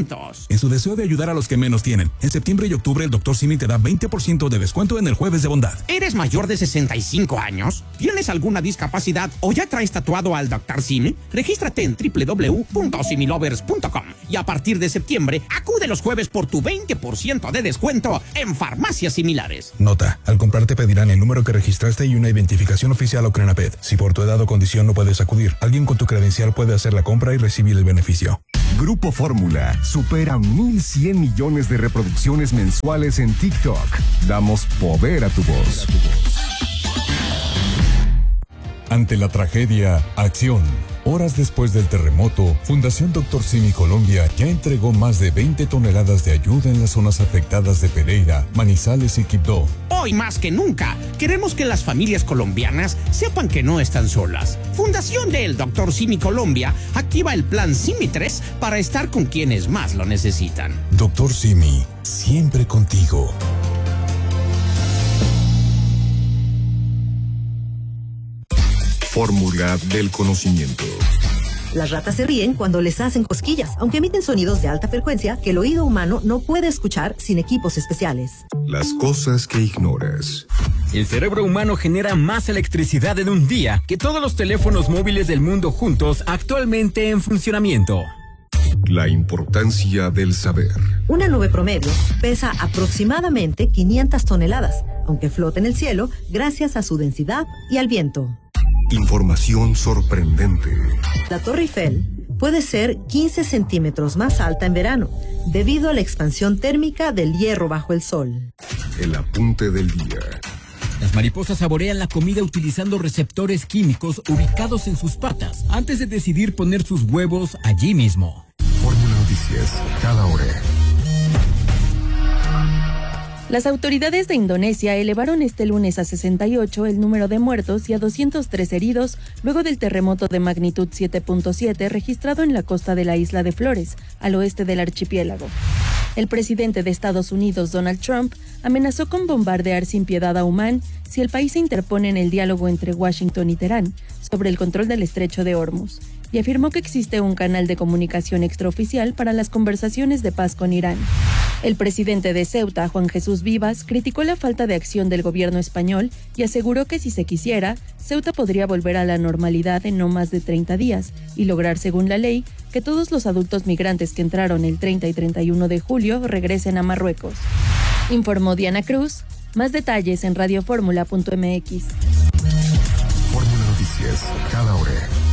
juntos. En su deseo de ayudar a los que menos tienen, en septiembre y octubre el Dr. Simi te da 20% de descuento en el Jueves de Bondad. ¿Eres mayor de 65 años? ¿Tienes alguna discapacidad o ya traes tatuado al Dr. Simi? Regístrate en www.similovers.com y a partir de septiembre acude los jueves por tu 20% de descuento en farmacias similares. Nota, al comprar te pedirán el número que registraste y una identificación oficial o Crenaped. Si por tu edad o condición no puedes acudir, alguien con tu credencial puede hacer la compra y recibir el beneficio. Grupo Fórmula supera 1,100 millones de reproducciones mensuales en TikTok. Damos poder a tu voz. Ante la tragedia, acción. Horas después del terremoto, Fundación Dr. Simi Colombia ya entregó más de 20 toneladas de ayuda en las zonas afectadas de Pereira, Manizales y Quibdó. Hoy más que nunca, queremos que las familias colombianas sepan que no están solas. Fundación del Dr. Simi Colombia activa el plan Simi 3 para estar con quienes más lo necesitan. Dr. Simi, siempre contigo. Fórmula del conocimiento. Las ratas se ríen cuando les hacen cosquillas, aunque emiten sonidos de alta frecuencia que el oído humano no puede escuchar sin equipos especiales. Las cosas que ignoras. El cerebro humano genera más electricidad en un día que todos los teléfonos móviles del mundo juntos actualmente en funcionamiento. La importancia del saber. Una nube promedio pesa aproximadamente 500 toneladas, aunque flota en el cielo gracias a su densidad y al viento. Información sorprendente. La Torre Eiffel puede ser 15 centímetros más alta en verano, debido a la expansión térmica del hierro bajo el sol. El apunte del día. Las mariposas saborean la comida utilizando receptores químicos ubicados en sus patas antes de decidir poner sus huevos allí mismo. Fórmula Noticias, cada hora. Las autoridades de Indonesia elevaron este lunes a 68 el número de muertos y a 203 heridos luego del terremoto de magnitud 7.7 registrado en la costa de la isla de Flores, al oeste del archipiélago. El presidente de Estados Unidos, Donald Trump, amenazó con bombardear sin piedad a Omán si el país se interpone en el diálogo entre Washington y Teherán sobre el control del estrecho de Hormuz, y afirmó que existe un canal de comunicación extraoficial para las conversaciones de paz con Irán. El presidente de Ceuta, Juan Jesús Vivas, criticó la falta de acción del gobierno español y aseguró que si se quisiera, Ceuta podría volver a la normalidad en no más de 30 días y lograr, según la ley, que todos los adultos migrantes que entraron el 30 y 31 de julio regresen a Marruecos. Informó Diana Cruz. Más detalles en radioformula.mx. Fórmula Noticias, cada hora.